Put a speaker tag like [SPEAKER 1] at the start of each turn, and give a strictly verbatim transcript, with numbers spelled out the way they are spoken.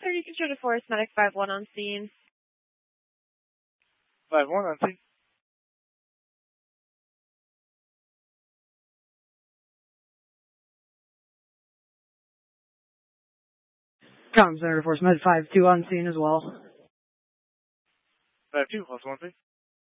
[SPEAKER 1] thirty, control to Forest Medic five one on scene.
[SPEAKER 2] five one on scene.
[SPEAKER 3] Com Center to Force Med five two on scene as well.
[SPEAKER 2] five two, plus one, please.